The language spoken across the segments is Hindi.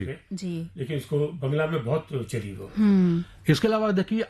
जी। लेकिन इसको बंगला में बहुत चली वो। इसके अलावा देखिए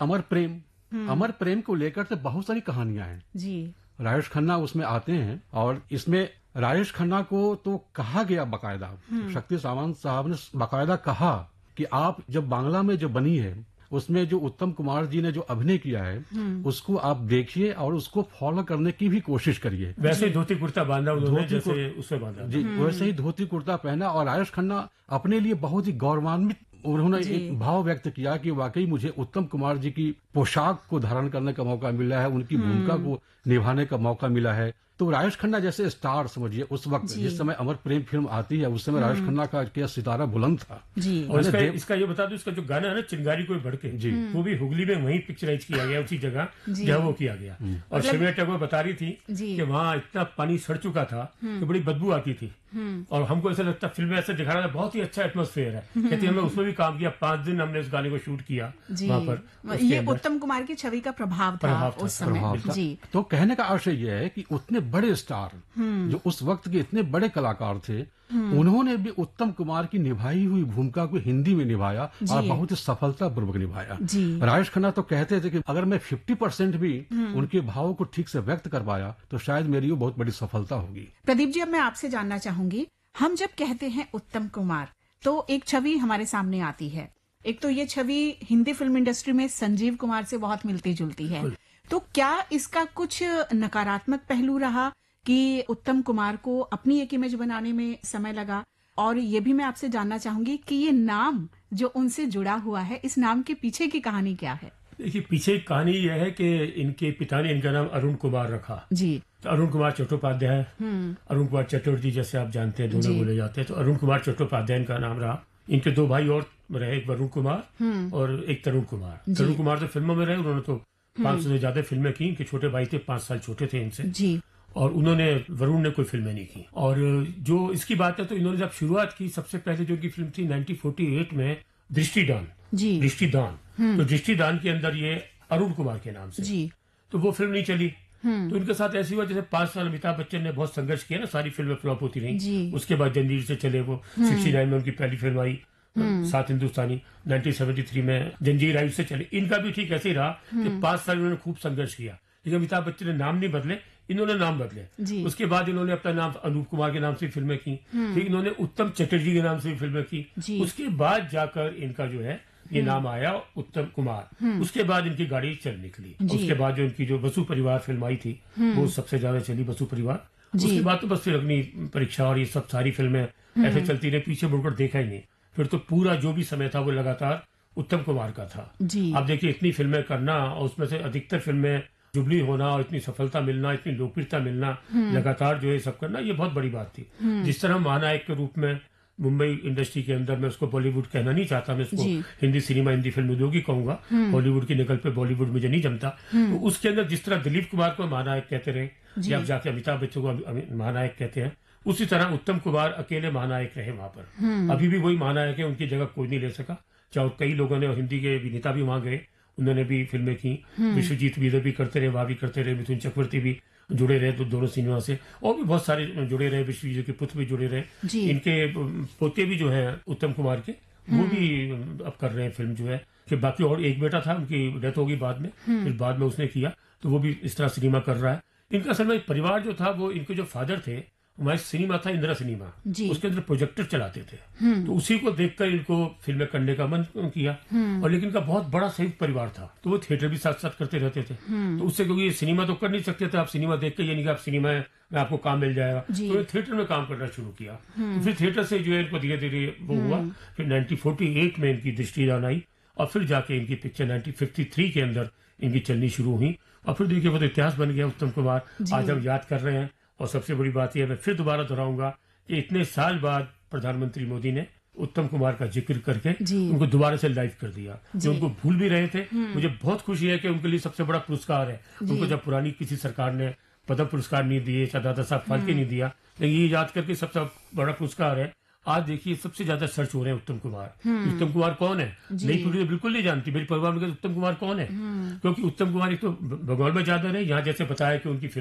अमर प्रेम को लेकर से बहुत सारी कहानियां हैं जी। राजेश खन्ना उसमें आते हैं और इसमें राजेश खन्ना को तो कहा गया बकायदा, शक्ति सावंत साहब ने बकायदा कहा कि आप जब बांग्ला में जो बनी है उसमें जो उत्तम कुमार जी ने जो अभिनय किया है उसको आप देखिए और उसको फॉलो करने की भी कोशिश करिए। वैसे ही धोती कुर्ता बांधा उन्होंने जैसे उसमें बांधा जी, वैसे ही धोती कुर्ता पहना और राजेश खन्ना अपने लिए बहुत ही गौरवान्वित उन्होंने एक भाव व्यक्त किया कि वाकई मुझे उत्तम कुमार जी की पोशाक को धारण करने का मौका मिला है, उनकी भूमिका को निभाने का मौका मिला है। तो राजेश खन्ना जैसे स्टार समझिए उस वक्त जिस समय अमर प्रेम फिल्म आती है उस समय राजेश खन्ना का क्या सितारा बुलंद था जी। और इसका ये बता दूं, इसका जो गाना है ना चिंगारी कोई बढ़ के जी, वो भी हुगली में वहीं पिक्चराइज किया गया, उसी जगह जहाँ वो किया गया। और शिवराज टैगोर बता रही थी कि वहाँ इतना पानी सड़ चुका था कि बड़ी बदबू आती थी और हमको ऐसा लगता फिल्म में ऐसा दिखा रहा था, बहुत ही अच्छा एटमॉस्फेयर है। कहती हमने उसमें भी काम किया, 5 दिन हमने उस गाने को शूट किया वहाँ पर। ये उत्तम कुमार की छवि का प्रभाव था उस समय। जी। तो कहने का आशय यह है कि उतने बड़े स्टार जो उस वक्त के इतने बड़े कलाकार थे उन्होंने भी उत्तम कुमार की निभाई हुई भूमिका को हिंदी में निभाया और बहुत ही सफलतापूर्वक निभाया। राजेश खन्ना तो कहते थे कि अगर मैं 50% भी उनके भावों को ठीक से व्यक्त कर पाया तो शायद मेरी वो बहुत बड़ी सफलता होगी। प्रदीप जी, अब मैं आपसे जानना चाहूंगी, हम जब कहते हैं उत्तम कुमार तो एक छवि हमारे सामने आती है। एक तो ये छवि हिंदी फिल्म इंडस्ट्री में संजीव कुमार से बहुत मिलती जुलती है, तो क्या इसका कुछ नकारात्मक पहलू रहा कि उत्तम कुमार को अपनी एक इमेज बनाने में समय लगा? और ये भी मैं आपसे जानना चाहूंगी कि ये नाम जो उनसे जुड़ा हुआ है, इस नाम के पीछे की कहानी क्या है? देखिए, पीछे कहानी यह है कि इनके पिता ने इनका नाम अरुण कुमार रखा जी। तो अरुण कुमार चट्टोपाध्याय, अरुण कुमार चटर्जी जैसे आप जानते हैं दोनों बोले जाते हैं, तो अरुण कुमार चट्टोपाध्याय इनका नाम रहा। इनके 2 भाई और रहे, एक वरुण कुमार और एक तरुण कुमार। तरुण कुमार तो फिल्मों में रहे, उन्होंने तो 500 से ज्यादा फिल्में की। इनके छोटे भाई थे, 5 साल छोटे थे इनसे जी। और उन्होंने वरुण ने कोई फिल्में नहीं की। और जो इसकी बात है तो इन्होंने जब शुरुआत की, सबसे पहले जो इनकी फिल्म थी 1948 में दृष्टिदान जी। दृष्टिदान, तो दृष्टिदान के अंदर ये अरुण कुमार के नाम से जी। तो वो फिल्म नहीं चली। तो इनके साथ ऐसी हुआ जैसे 5 साल अमिताभ बच्चन ने बहुत संघर्ष किया ना, सारी फिल्में फ्लॉप होती रही। उसके बाद जंजीर से चले वो, 69 में उनकी पहली फिल्म आई सात हिंदुस्तानी, 1973 में जंजीर आई, उससे चले। इनका भी ठीक ऐसे ही रहा कि 5 साल इन्होंने खूब संघर्ष किया, लेकिन अमिताभ बच्चन ने नाम नहीं बदले, इन्होंने नाम बदले। उसके बाद इन्होंने अपना नाम अनूप कुमार के नाम से फिल्में की, फिर इन्होंने उत्तम चटर्जी के नाम से फिल्में की। उसके बाद जाकर इनका जो है ये नाम आया उत्तम कुमार। उसके बाद इनकी गाड़ी चल निकली। उसके बाद जो इनकी जो बसु परिवार फिल्म आई थी वो सबसे ज्यादा चली, बसु परिवार। उसके बाद तो बस फिर अग्नि परीक्षा और ये सब सारी फिल्में ऐसे चलती रही, पीछे मुड़कर देखा ही नहीं। फिर तो पूरा जो भी समय था वो लगातार उत्तम कुमार का था। आप देखिए, इतनी फिल्में करना और उसमें से अधिकतर फिल्में जुबली होना और इतनी सफलता मिलना, इतनी लोकप्रियता मिलना, लगातार जो है सब करना, ये बहुत बड़ी बात थी। जिस तरह महानायक के रूप में मुंबई इंडस्ट्री के अंदर, मैं उसको बॉलीवुड कहना नहीं चाहता, मैं उसको हिंदी सिनेमा, हिंदी फिल्म उद्योग ही कहूंगा। हॉलीवुड की नकल पे बॉलीवुड मुझे नहीं जमता। तो उसके अंदर जिस तरह दिलीप कुमार को महानायक कहते रहे, या अब जाके अमिताभ बच्चन को महानायक कहते हैं, उसी तरह उत्तम कुमार अकेले महानायक रहे वहां पर। अभी भी वही महानायक है, उनकी जगह कोई नहीं ले सका। चाहे कई लोगों ने, हिंदी के अभिनेता भी वहां गए, उन्होंने भी फिल्में की। विश्वजीत भी इधर भी करते रहे, वहां भी करते रहे। मिथुन चक्रवर्ती भी जुड़े रहे तो दोनों सिनेमा से, और भी बहुत सारे जुड़े रहे। विश्वजीत के पुत्र भी जुड़े रहे। इनके पोते भी जो है उत्तम कुमार के, वो भी अब कर रहे हैं फिल्म जो है। कि बाकी और एक बेटा था, उनकी डेथ होगी बाद में, फिर बाद में उसने किया, तो वो भी इस तरह सिनेमा कर रहा है। इनका असल में परिवार जो था, वो इनके जो फादर थे, हमारे सिनेमा था इंदिरा सिनेमा, उसके अंदर प्रोजेक्टर चलाते थे, तो उसी को देखकर इनको फिल्में करने का मन किया। और लेकिन इनका बहुत बड़ा संयुक्त परिवार था, तो वो थिएटर भी साथ साथ करते रहते थे। तो उससे, क्योंकि ये सिनेमा तो कर नहीं सकते थे, आप सिनेमा देख के ये नहीं कि आप सिनेमा में आपको काम मिल जाएगा, तो थिएटर में काम करना शुरू किया। तो फिर थिएटर से जो है इनको धीरे धीरे वो हुआ। फिर 1948 में इनकी दृष्टिदान आई, और फिर जाके इनकी पिक्चर 1953 के अंदर इनकी चलनी शुरू हुई। और फिर देखिए वो तो इतिहास बन गया उत्तम कुमार, आज हम याद कर रहे हैं। और सबसे बड़ी बात यह, मैं फिर दोबारा दोहराऊंगा कि इतने साल बाद प्रधानमंत्री मोदी ने उत्तम कुमार का जिक्र करके उनको दोबारा से लाइव कर दिया, जो उनको भूल भी रहे थे। मुझे बहुत खुशी है कि उनके लिए सबसे बड़ा पुरस्कार है। उनको जब पुरानी किसी सरकार ने पद्म पुरस्कार नहीं दिए, दादा साहब फाल्के नहीं दिया, लेकिन ये याद करके सबसे बड़ा पुरस्कार है। आज देखिए सबसे ज्यादा सर्च हो रहे हैं उत्तम कुमार। उत्तम कुमार कौन है? नई पीढ़ी बिल्कुल नहीं जानती। मेरे परिवार में उत्तम कुमार कौन है, क्योंकि उत्तम कुमार एक तो बंगाल में ज्यादा रहे, यहाँ जैसे बताया कि उनकी फिल्में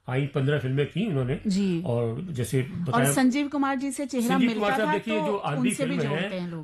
आई 15 फिल्में की उन्होंने जी। और जैसे और संजीव कुमार जी से चेहरा मिलता था, देखिए जो आंधी फिल्म है